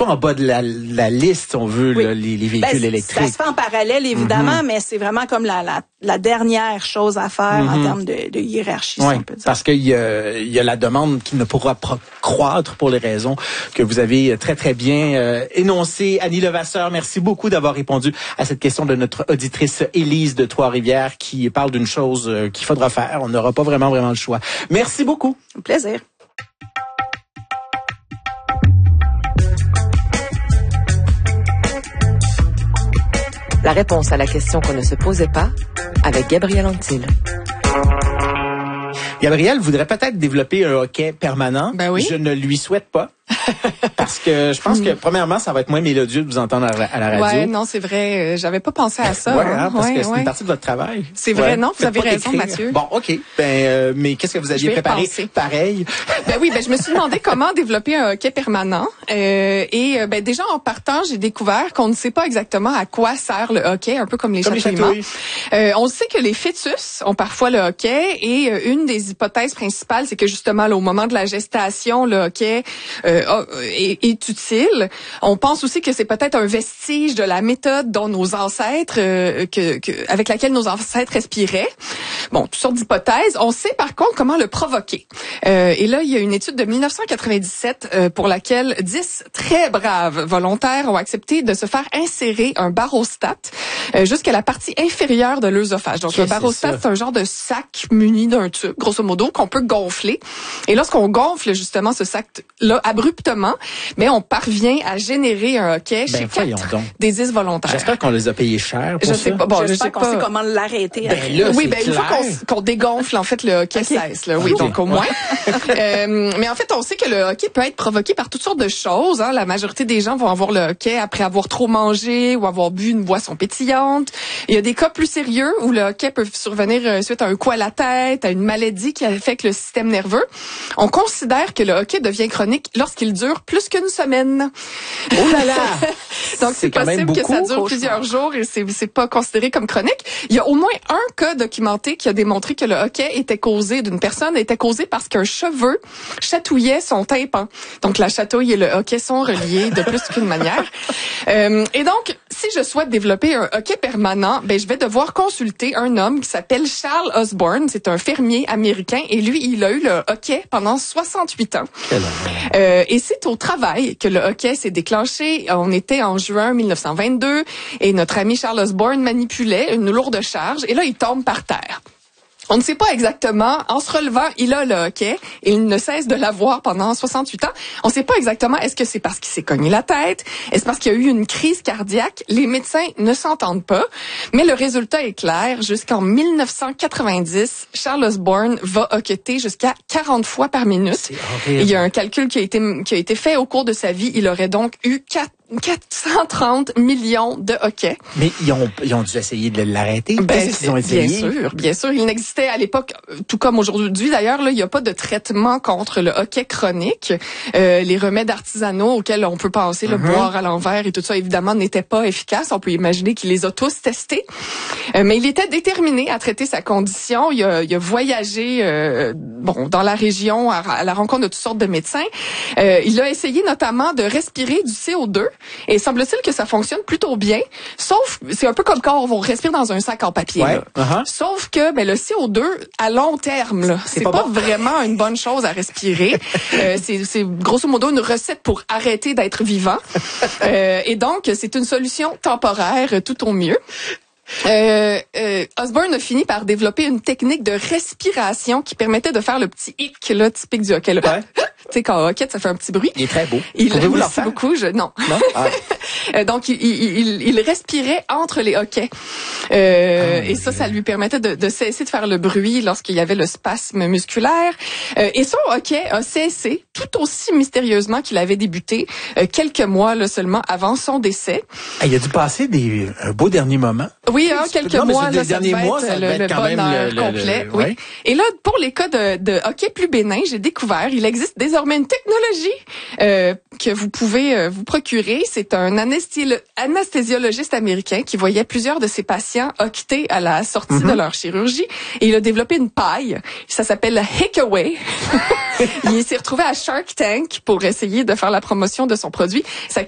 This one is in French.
soit en bas de la liste, si on veut, là, les véhicules électriques. Ça se fait en parallèle, évidemment, mais c'est vraiment comme la dernière chose à faire en termes de hiérarchie, si on peut dire. Parce qu'il y a la demande qui ne pourra pas croître pour les raisons que vous avez très, très bien énoncées. Annie Levasseur, merci beaucoup d'avoir répondu à cette question de notre auditrice Élise de Trois-Rivières qui parle d'une chose qu'il faudra faire. On n'aura pas vraiment le choix. Merci beaucoup. Un plaisir. La réponse à la question qu'on ne se posait pas avec Gabriel Anctil. Gabriel voudrait peut-être développer un hockey permanent. Ben oui. Je ne lui souhaite pas. Parce que je pense que, premièrement, ça va être moins mélodieux de vous entendre à la radio. Ouais, non, c'est vrai. J'avais pas pensé à ça. Ouais, parce que c'est une partie de votre travail. C'est vrai, non, vous avez raison, Mathieu. Bon, OK. Mais qu'est-ce que vous aviez préparé? Pareil. Je me suis demandé comment développer un hockey permanent. Déjà, en partant, j'ai découvert qu'on ne sait pas exactement à quoi sert le hockey, un peu comme les chatouillements. On sait que les fœtus ont parfois le hockey et une des hypothèses principales, c'est que justement, là, au moment de la gestation, le hockey est utile. On pense aussi que c'est peut-être un vestige de la méthode dont nos ancêtres, avec laquelle nos ancêtres respiraient. Bon, toutes sortes d'hypothèses. On sait par contre comment le provoquer. Et là, il y a une étude de 1997 pour laquelle 10 très braves volontaires ont accepté de se faire insérer un barostat jusqu'à la partie inférieure de l'œsophage. Donc, le barostat, c'est un genre de sac muni d'un tube, grosso modo, qu'on peut gonfler. Et lorsqu'on gonfle justement ce sac-là abruptement, mais on parvient à générer un hockey chez 4 des 10 volontaires. J'espère qu'on les a payés cher pour ça. Sais pas. Bon, j'espère qu'on sait comment l'arrêter. Une fois qu'on dégonfle, en fait, le hockey cesse. Là. Oui, donc au moins. Mais en fait, on sait que le hockey peut être provoqué par toutes sortes de choses. Hein. La majorité des gens vont avoir le hockey après avoir trop mangé ou avoir bu une boisson pétillante. Il y a des cas plus sérieux où le hockey peut survenir suite à un coup à la tête, à une maladie qui affecte le système nerveux. On considère que le hockey devient chronique lorsqu'il dure plus qu'une semaine. Oh là là! Donc, c'est possible que ça dure plusieurs jours et c'est pas considéré comme chronique. Il y a au moins un cas documenté qui a démontré que le hockey était causé parce qu'un cheveu chatouillait son tympan. Donc, la chatouille et le hockey sont reliés de plus qu'une manière. Et donc, si je souhaite développer un hockey permanent, je vais devoir consulter un homme qui s'appelle Charles Osborne. C'est un fermier américain et lui, il a eu le hockey pendant 68 ans. Et c'est au travail que le hockey s'est déclenché. On était en juin 1922 et notre ami Charles Osborne manipulait une lourde charge et là, il tombe par terre. On ne sait pas exactement. En se relevant, il a le hockey et il ne cesse de l'avoir pendant 68 ans. On ne sait pas exactement est-ce que c'est parce qu'il s'est cogné la tête, est-ce parce qu'il y a eu une crise cardiaque. Les médecins ne s'entendent pas, mais le résultat est clair. Jusqu'en 1990, Charles Osborne va hocketer jusqu'à 40 fois par minute. Il y a un calcul qui a été fait au cours de sa vie. Il aurait donc eu 430 millions de hockey. Mais ils ont dû essayer de l'arrêter. Qu'est-ce qu'ils ont essayé? Bien sûr. Il n'existait à l'époque, tout comme aujourd'hui d'ailleurs, là, il n'y a pas de traitement contre le hockey chronique. Les remèdes artisanaux auxquels on peut penser, le boire à l'envers et tout ça, évidemment, n'étaient pas efficaces. On peut imaginer qu'il les a tous testés. Mais il était déterminé à traiter sa condition. Il a voyagé dans la région à la rencontre de toutes sortes de médecins. Il a essayé notamment de respirer du CO2. Et semble-t-il que ça fonctionne plutôt bien, sauf, c'est un peu comme quand on respire dans un sac en papier. Ouais, là. Sauf que le CO2, à long terme, là, c'est pas vraiment une bonne chose à respirer. C'est grosso modo une recette pour arrêter d'être vivant. Et donc, c'est une solution temporaire tout au mieux. Osborne a fini par développer une technique de respiration qui permettait de faire le petit hic là, typique du hockey. Tu sais, quand au hockey, ça fait un petit bruit. Il est très beau. Pouvez-vous le faire? Beaucoup. Non. Donc, il respirait entre les hockey. Et ça lui permettait de cesser de faire le bruit lorsqu'il y avait le spasme musculaire. Et son hockey a cessé tout aussi mystérieusement qu'il avait débuté quelques mois là, seulement avant son décès. Il a dû passer un beau dernier moment. Oui, quelques mois, là, ça devait être le bonheur complet. Oui. Et là, pour les cas de hockey plus bénin, j'ai découvert, il existe désormais une technologie que vous pouvez vous procurer. C'est un anesthésiologiste américain qui voyait plusieurs de ses patients hoqueter à la sortie de leur chirurgie. Et il a développé une paille. Ça s'appelle la Hickaway. Il s'est retrouvé à Shark Tank pour essayer de faire la promotion de son produit. Ça